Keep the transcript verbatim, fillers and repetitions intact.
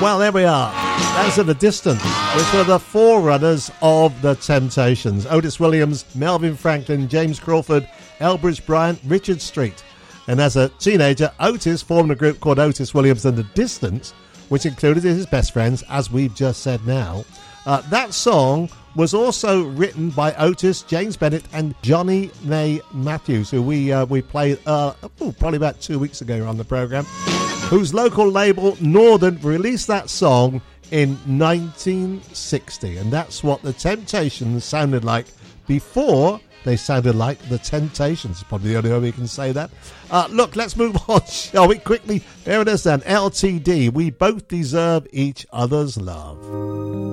Well, there we are. That's at a distance, which were the forerunners of the Temptations. Otis Williams, Melvin Franklin, James Crawford, Elbridge Bryant, Richard Street. And as a teenager, Otis formed a group called Otis Williams and the Distance, which included his best friends, as we've just said now. Uh, that song was also written by Otis, James Bennett, and Johnny May Matthews, who we uh, we played uh, oh, probably about two weeks ago on the programme, whose local label, Northern, released that song in nineteen sixty. And that's what the Temptations sounded like before they sounded like the Temptations. Probably the only way we can say that. Uh, look, let's move on, shall we? Quickly, here it is then. L T D, We Both Deserve Each Other's Love.